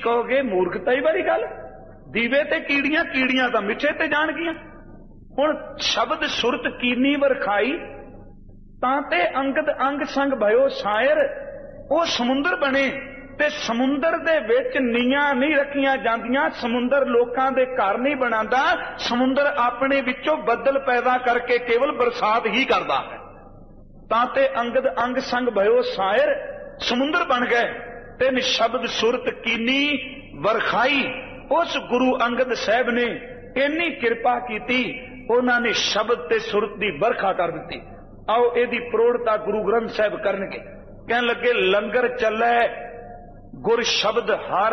कहोगे मूर्खता ही वाली गल। दीवे ते कीड़ियां, कीड़ियां तां मिठे ते जाणगियां। हुण शब्द सुरत कीनी वरखाई तां ते अंगद अंग संग भयो शायर। वो समुंदर बने ते समुंदर दे विच नीआं नहीं रखियां जांदियां। समुंदर लोकां दे घर नहीं बनांदा। समुंदर अपने विचों बदल पैदा करके केवल बरसात ही करदा है। तां ते अंगद अंग संग भयो शायर, समुंदर बन गए। तिन शब्द सुरत कीनी वरखाई। उस गुरु अंगद साहब ने इन्नी कृपा की, उन्होंने शब्द ते सुरत की बरखा कर दी। आओ यदी प्रोढ़ता गुरु ग्रंथ साहब करनगे। कहन लगे लंगर चलै गुर शब्द हर,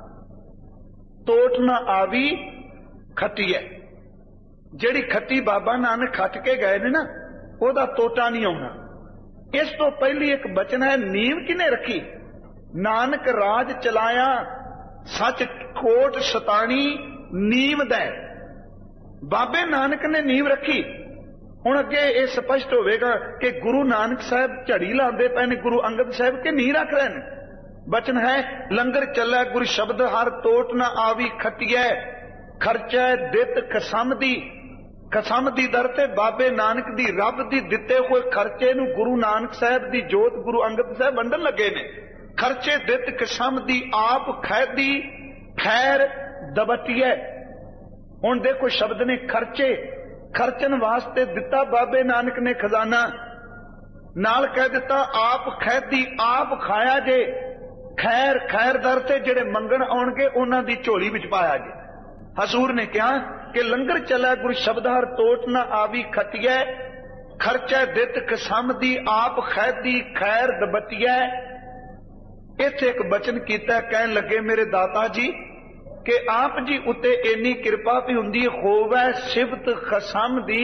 तोट न आवी खतीए। जिहड़ी खती बाबा नानक खट के गए ने ना, ओदा तोटा नहीं आउणा। इस तो पहली एक बचन है, नींव किने रखी? नानक राज चलाया सच कोट सतानी नींव दै। बाबे नानक ने नींव रखी। हुण अगे ये स्पष्ट होवेगा कि गुरु नानक साहब झड़ी लांदे पए ने गुरु अंगद साहब के नींव रख रहे हैं। बचन है लंगर चलै गुर शब्द हर, तोट न आवी खटिए। खर्चा दित कसम दी, कसम दी दर ते बाबे नानक दी रब दी दिते हुए खर्चे नूं गुरु नानक साहब दी जोत गुरु अंगद साहब वंडन लगे ने। खर्चे दित कसम दी आप खैदी खैर दबटिए। हुण देखो शब्द ने खर्चे, खर्चन वास्ते दिता बाबे नानक ने खजाना, नाल कह दिता आप खैदी आप खाया जे। खैर खैर दर ते जिहड़े मंगण आउणगे उन्हां दी झोली विच पाया जे। हजूर ने कहा कि लंगर चला गुरु शब्द हर, तोट न आवी खटिए। खर्चा दित कसम दी आप खैदी खैर दबटिए। इत्थे एक बचन कीता, कहन लगे मेरे दाता जी कि आप जी उत्ते इन्नी कृपा भी हुंदी होवै सिफत खसम दी,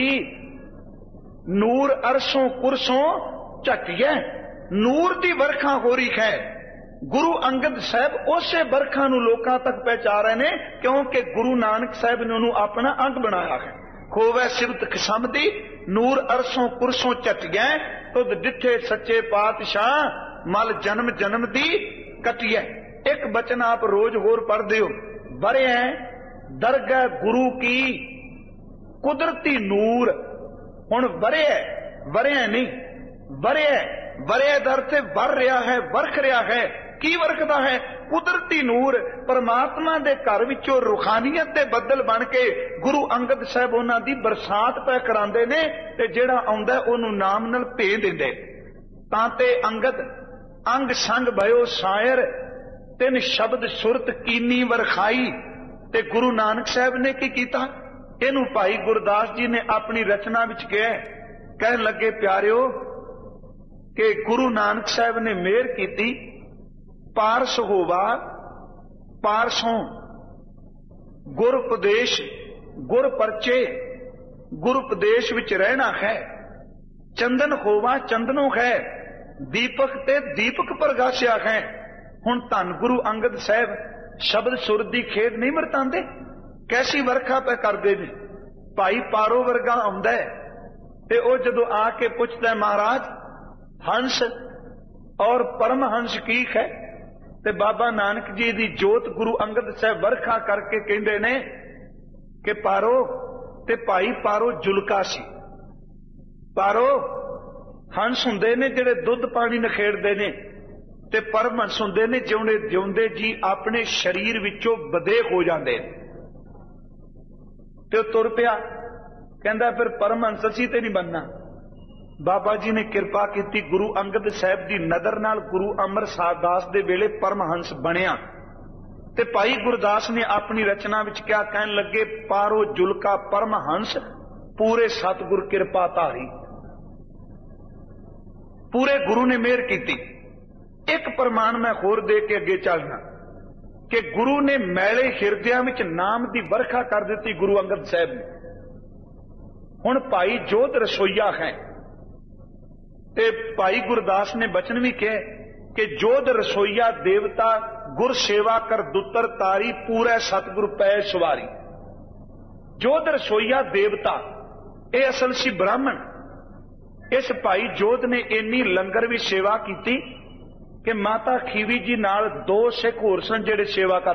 नूर अरसों कुरसों झटिए। नूर दी वर्खा हो रही है। गुरु अंगद साहब उसे वर्खा नूं लोकां तक पहुंचा रहे ने, क्योंकि गुरु नानक साहब ने उन्होंने अपना अंग बनाया है। होवै सिफत खसम दी, नूर अरसों कुरसों झटिए। तुद डिठे सच्चे पातशाह, मल जन्म जन्म दी कटिए। एक बचन आप रोज होर पढ़दे हो, बरे दरगाह गुरु की कुदरती नूर। हुण बरे वरे नहीं, बरे दर से वर रहा है, वर्ख रहा है। की वर्खदा है? कुदरती नूर। परमात्मा दे घर विचों रूहानियत दे बदल बन के गुरु अंगद साहब उन्हां दी बरसात पै करांदे ने ते जिहड़ा आउंदा उहनूं नाम नाल भे दिंदे। तां ते अंगद अंग संग भयो शायर, तिन शब्द सुरत कीनी वरखाई। ते गुरु नानक साहब ने की कीता? इनू भाई गुरदास जी ने अपनी रचना विच कहा। कहन लगे प्यारिओ कि गुरु नानक साहब ने मेहर की, पारस होवा पारसों गुर उपदेश गुर परचे, गुर उपदेश विच रहना है। चंदन होवा चंदनों है, दीपक ते दीपक प्रगासिया है। हुण धन गुरु अंगद साहब शब्द सुर दी खेड नहीं वरतांदे, कैसी वर्खा पे करदे ने। भाई पारो वर्गा आउंदा है ते ओ जदों आके पुछदा है महाराज हंस और परमहंस की है, ते बाबा नानक जी दी जोत गुरु अंगद साहब वर्खा करके कहंदे ने कि पारो ते भाई पारो जुलका सी। पारो हंस हुंदे ने जिहड़े दुध पानी नखेड़दे ने, ते परमहंस हुंदे ने जिउंदे जिउंदे जी अपने शरीर विचों बदे हो जांदे। ते तुर पिया, कहंदा फिर परमहंस असीं ते नहीं बनना। बाबा जी ने कृपा की, गुरु अंगद साहब की नदर नाल गुरु अमरदास दास दे वेले परमहंस बनिया। ते भाई गुरदास ने अपनी रचना विच क्या कहन लगे, पारो जुलका परमहंस पूरे सतगुर कृपा धारी। पूरे गुरु ने मेहर की। एक प्रमाण मैं होर दे के अगे चलना कि गुरु ने मैले हिरदियां विच नाम की वर्खा कर दी गुरु अंगद साहब ने। हुण भाई जोत रसोईया है ते भाई गुरदास ने बचन भी कहे कि जोध रसोईया देवता गुर सेवा कर दुतर तारी, पूरे सतगुर पै सवारी। जोध रसोईया देवता ये असल सी ब्राह्मण। इस भाई जोध ने इन्नी लंगर भी सेवा की कि माता खीवी जी नाल 2 सिख होर सन जिहड़े सेवा कर